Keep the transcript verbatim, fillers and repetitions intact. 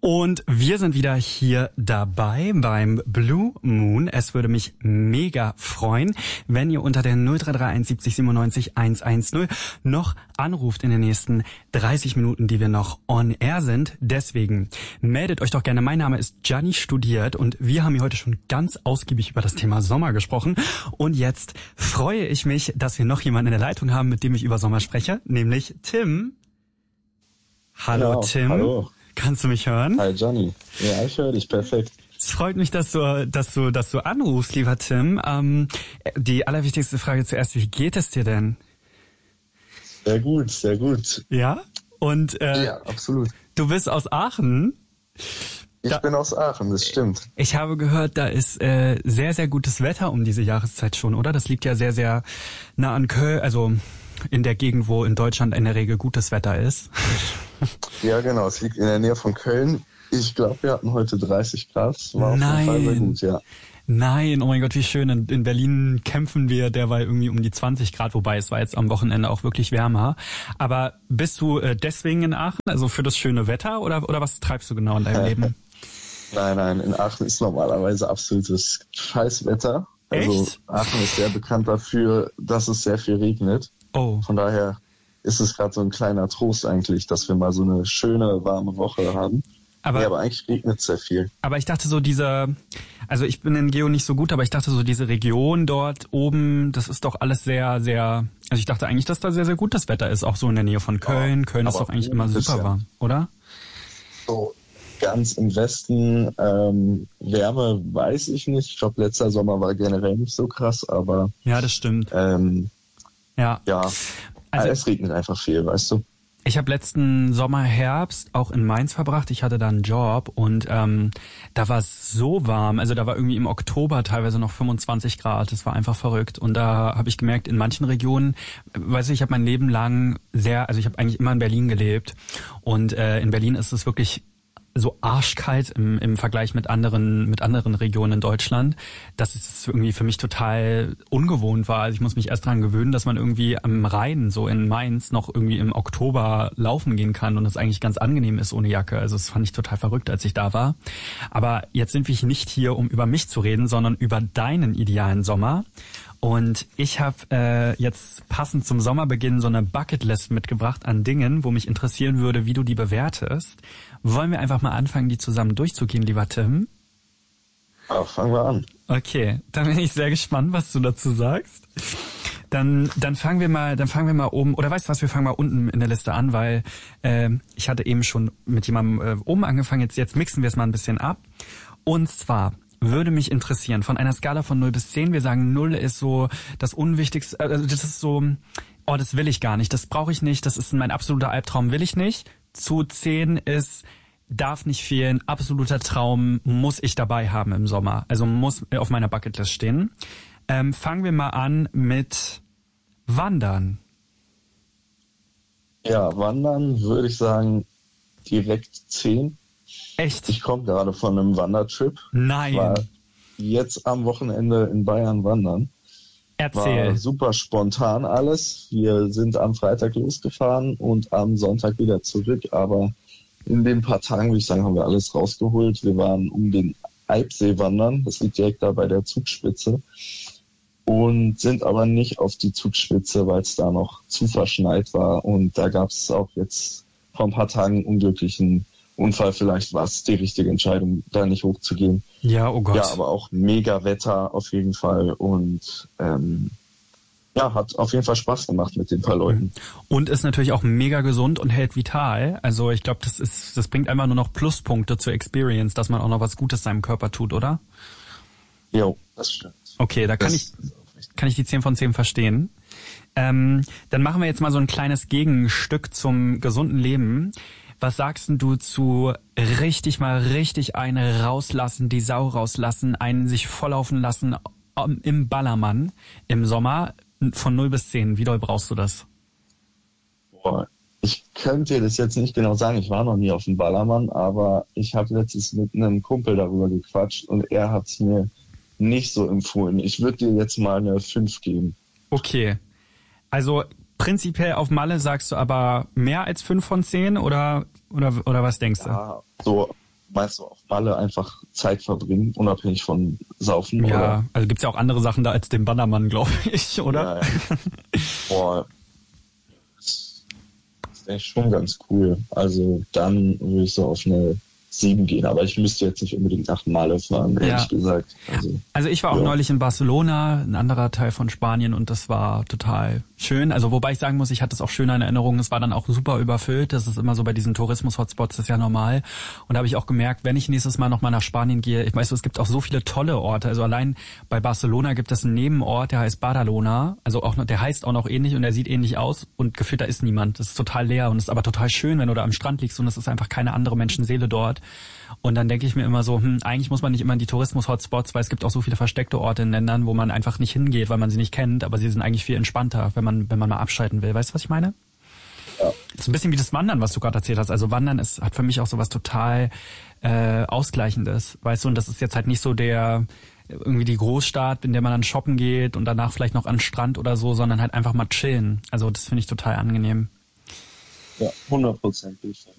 Und wir sind wieder hier dabei beim Blue Moon. Es würde mich mega freuen, wenn ihr unter der null drei drei eins siebzig siebenundneunzig hundertzehn noch anruft in den nächsten dreißig Minuten, die wir noch on air sind. Deswegen meldet euch doch gerne. Mein Name ist Gianni Studiert und wir haben hier heute schon ganz ausgiebig über das Thema Sommer gesprochen. Und jetzt freue ich mich, dass wir noch jemanden in der Leitung haben, mit dem ich über Sommer spreche, nämlich Tim. Hallo Genau, Tim. Hallo. Kannst du mich hören? Hi Johnny. Ja, ich höre dich perfekt. Es freut mich, dass du, dass du, dass du anrufst, lieber Tim. Ähm, die allerwichtigste Frage zuerst: Wie geht es dir denn? Sehr gut, sehr gut. Ja. Und äh, ja, absolut. Du bist aus Aachen. Ich da, bin aus Aachen, das stimmt. Ich habe gehört, da ist äh, sehr, sehr gutes Wetter um diese Jahreszeit schon, oder? Das liegt ja sehr, sehr nah an Köln, also in der Gegend, wo in Deutschland in der Regel gutes Wetter ist. Ja, genau. Es liegt in der Nähe von Köln. Ich glaube, wir hatten heute dreißig Grad. Das war Nein. auf jeden Fall sehr gut, ja. Nein, oh mein Gott, wie schön. In, in Berlin kämpfen wir derweil irgendwie um die zwanzig Grad, wobei es war jetzt am Wochenende auch wirklich wärmer. Aber bist du äh, deswegen in Aachen, also für das schöne Wetter, oder, oder was treibst du genau in deinem Leben? Nein, nein, in Aachen ist normalerweise absolutes Scheißwetter. Also Echt? Aachen ist sehr bekannt dafür, dass es sehr viel regnet. Oh. Von daher ist es gerade so ein kleiner Trost eigentlich, dass wir mal so eine schöne, warme Woche haben. Aber, ja, aber eigentlich regnet es sehr viel. Aber ich dachte so, diese, also ich bin in Geo nicht so gut, aber ich dachte so, diese Region dort oben, das ist doch alles sehr, sehr, also ich dachte eigentlich, dass da sehr, sehr gut das Wetter ist, auch so in der Nähe von Köln. Ja, Köln ist doch eigentlich immer super ja warm, oder? So ganz im Westen, ähm, Wärme weiß ich nicht. Ich glaube, letzter Sommer war generell nicht so krass, aber... Ja, das stimmt. Ähm, ja. Ja, also, es regnet einfach viel, weißt du. Ich habe letzten Sommer, Herbst auch in Mainz verbracht. Ich hatte da einen Job und ähm, da war es so warm. Also da war irgendwie im Oktober teilweise noch fünfundzwanzig Grad. Das war einfach verrückt. Und da habe ich gemerkt, in manchen Regionen, weißt du, ich habe mein Leben lang sehr, also ich habe eigentlich immer in Berlin gelebt. Und äh, in Berlin ist es wirklich so arschkalt im, im Vergleich mit anderen mit anderen Regionen in Deutschland, dass es irgendwie für mich total ungewohnt war. Also ich muss mich erst dran gewöhnen, dass man irgendwie am Rhein, so in Mainz, noch irgendwie im Oktober laufen gehen kann und es eigentlich ganz angenehm ist ohne Jacke. Also das fand ich total verrückt, als ich da war. Aber jetzt sind wir nicht hier, um über mich zu reden, sondern über deinen idealen Sommer. Und ich habe äh, jetzt passend zum Sommerbeginn so eine Bucketlist mitgebracht an Dingen, wo mich interessieren würde, wie du die bewertest. Wollen wir einfach mal anfangen, die zusammen durchzugehen, lieber Tim? Ja, fangen wir an. Okay, dann bin ich sehr gespannt, was du dazu sagst. Dann, dann fangen wir mal, dann fangen wir mal oben, oder weißt du was, wir fangen mal unten in der Liste an, weil äh, ich hatte eben schon mit jemandem äh, oben angefangen, jetzt, jetzt mixen wir es mal ein bisschen ab. Und zwar würde mich interessieren, von einer Skala von null bis zehn, wir sagen null ist so das Unwichtigste, also das ist so, oh, das will ich gar nicht, das brauche ich nicht, das ist mein absoluter Albtraum, will ich nicht. Zu zehn ist, darf nicht fehlen, absoluter Traum, muss ich dabei haben im Sommer, also muss auf meiner Bucketlist stehen. Ähm, fangen wir mal an mit Wandern. Ja, Wandern würde ich sagen direkt zehn. Echt? Ich komme gerade von einem Wandertrip. Nein. Ich war jetzt am Wochenende in Bayern wandern. Erzähl. War super spontan alles. Wir sind am Freitag losgefahren und am Sonntag wieder zurück. Aber in den paar Tagen, würde ich sagen, haben wir alles rausgeholt. Wir waren um den Eibsee wandern. Das liegt direkt da bei der Zugspitze. Und sind aber nicht auf die Zugspitze, weil es da noch zu verschneit war. Und da gab es auch jetzt vor ein paar Tagen einen unglücklichen Unfall. Vielleicht war es die richtige Entscheidung, da nicht hochzugehen. Ja, oh Gott. Ja, aber auch mega Wetter auf jeden Fall und ähm, ja, hat auf jeden Fall Spaß gemacht mit den paar Leuten. Und ist natürlich auch mega gesund und hält vital. Also ich glaube, das ist, das bringt einfach nur noch Pluspunkte zur Experience, dass man auch noch was Gutes seinem Körper tut, oder? Jo, das stimmt. Okay, da kann das ich kann ich die zehn von zehn verstehen. Ähm, dann machen wir jetzt mal so ein kleines Gegenstück zum gesunden Leben. Was sagst denn du zu richtig mal richtig eine rauslassen, die Sau rauslassen, einen sich volllaufen lassen im Ballermann im Sommer von null bis zehn? Wie doll brauchst du das? Boah, ich könnte dir das jetzt nicht genau sagen. Ich war noch nie auf dem Ballermann, aber ich habe letztens mit einem Kumpel darüber gequatscht und er hat es mir nicht so empfohlen. Ich würde dir jetzt mal eine fünf geben. Okay. Also prinzipiell auf Malle sagst du aber mehr als fünf von zehn oder, oder, oder was denkst du? Ja, so Meinst du auf Malle einfach Zeit verbringen, unabhängig von Saufen? Ja, oder? Also gibt's ja auch andere Sachen da als den Bannermann, glaube ich, oder? Ja, ja. Boah, das ist echt schon ganz cool. Also dann würde ich so auf eine sieben gehen, aber ich müsste jetzt nicht unbedingt nach Malle fahren, ehrlich Ja. gesagt. Also, Also ich war auch ja. neulich in Barcelona, ein anderer Teil von Spanien, und das war total schön. Also wobei ich sagen muss, ich hatte es auch schöner in Erinnerung, es war dann auch super überfüllt. Das ist immer so bei diesen Tourismus-Hotspots, das ist ja normal. Und da habe ich auch gemerkt, wenn ich nächstes Mal nochmal nach Spanien gehe, ich weiß, es gibt auch so viele tolle Orte. Also allein bei Barcelona gibt es einen Nebenort, der heißt Badalona. Also auch noch, der heißt auch noch ähnlich und der sieht ähnlich aus und gefühlt da ist niemand. Das ist total leer und es ist aber total schön, wenn du da am Strand liegst und es ist einfach keine andere Menschenseele dort. Und dann denke ich mir immer so, hm, eigentlich muss man nicht immer in die Tourismus-Hotspots, weil es gibt auch so viele versteckte Orte in Ländern, wo man einfach nicht hingeht, weil man sie nicht kennt, aber sie sind eigentlich viel entspannter, wenn man wenn man mal abschalten will. Weißt du, was ich meine? Ja. Das ist ein bisschen wie das Wandern, was du gerade erzählt hast. Also Wandern ist, hat für mich auch so was total äh, Ausgleichendes, weißt du? Und das ist jetzt halt nicht so der irgendwie die Großstadt, in der man dann shoppen geht und danach vielleicht noch an den Strand oder so, sondern halt einfach mal chillen. Also das finde ich total angenehm. Ja, hundert Prozent.